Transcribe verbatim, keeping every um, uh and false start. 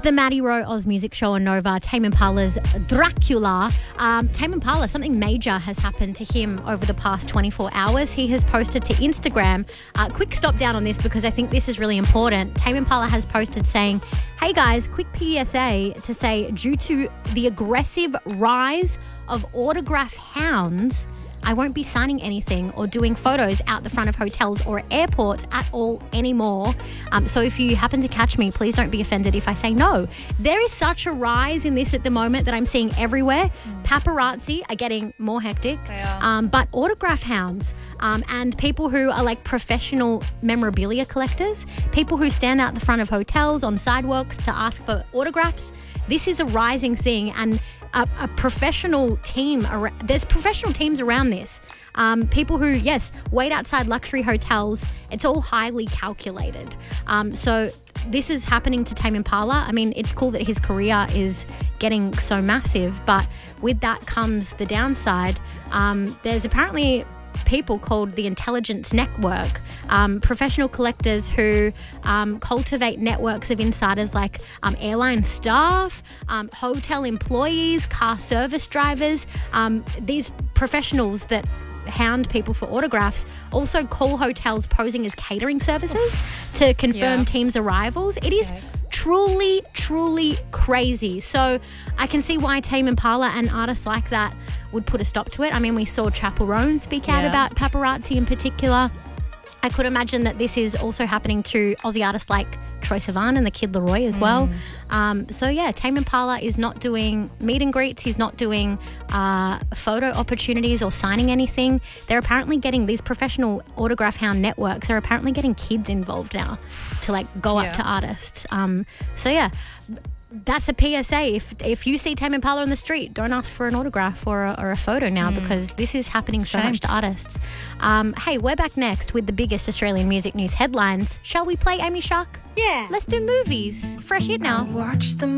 the Maddie Rowe Oz Music Show on Nova. Tame Impala's Dracula. Um, Tame Impala, something major has happened to him over the past twenty-four hours. He has posted to Instagram. Uh, quick stop down on this because I think this is really important. Tame Impala has posted saying, hey guys, quick P S A to say, due to the aggressive rise of autograph hounds, I won't be signing anything or doing photos out the front of hotels or airports at all anymore. Um, so if you happen to catch me, please don't be offended if I say no. There is such a rise in this at the moment that I'm seeing everywhere. Mm. Paparazzi are getting more hectic, um, but autograph hounds um, and people who are like professional memorabilia collectors, people who stand out the front of hotels on sidewalks to ask for autographs, this is a rising thing, and a, a professional team, ar- there's professional teams around this. Um, people who, yes, wait outside luxury hotels. It's all highly calculated. Um, so this is happening to Tame Impala. I mean, it's cool that his career is getting so massive, but with that comes the downside. Um, there's apparently people called the Intelligence Network, um, professional collectors who um, cultivate networks of insiders like um, airline staff, um, hotel employees, car service drivers. Um, these professionals that hound people for autographs also call hotels posing as catering services to confirm Yeah. teams' arrivals. It is Yikes. truly, truly crazy. So I can see why Tame Impala and artists like that would put a stop to it. I mean, we saw Chappell Roan speak out Yeah. about paparazzi in particular. I could imagine that this is also happening to Aussie artists like Troye Sivan and the Kid Laroi as well. Mm. Um, so yeah, Tame Impala is not doing meet and greets. He's not doing uh, photo opportunities or signing anything. They're apparently getting, these professional autograph hound networks are apparently getting kids involved now to like go Yeah. up to artists. Um, so yeah, that's a P S A. If if you see Tame Impala on the street, don't ask for an autograph or a, or a photo now because this is happening so shame. much to artists. Um, hey, we're back next with the biggest Australian music news headlines. Shall we play Amy Shark? Yeah. Let's do movies. Fresh hit now. Watch the